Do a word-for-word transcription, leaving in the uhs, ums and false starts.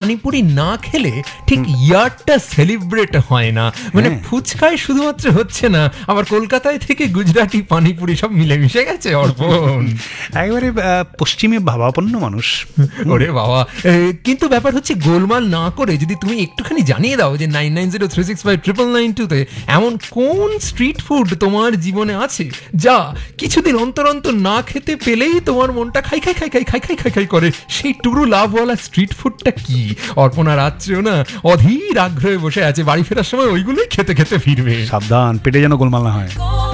পানিপুরি না খেলে ঠিক ইয়ারটা সেলিব্রেট হয় না। মানে ফুচকায় শুধুমাত্র হচ্ছে না, আবার কলকাতায় থেকে গুজরাটি পানিপুরি সব মিলেমিশে গেছে অর্পণ। একেবারে পশ্চিমে ভাবাপন্ন মানুষ। ওরে বাবা, কিন্তু ব্যাপার হচ্ছে গোলমাল না করে যদি তুমি একটুখানি জানিয়ে দাও যে nine nine zero three six five triple nine টুতে এমন কোন স্ট্রিট ফুড তোমার জীবনে আছে যা কিছুদিন অন্তর অন্তর না খেতে পেলেই তোমার মনটা খাই খাই খাই খাই খাই খাই খাই খাই করে, সেই টুরু লাভওয়ালা স্ট্রিট ফুডটা কি? অর্পণা রাত্রেও না অধীর আগ্রহে বসে আছে, বাড়ি ফেরার সময় ওইগুলোই খেতে খেতে ফিরবে। সাবধান, পেটে যেন গোলমাল না হয়।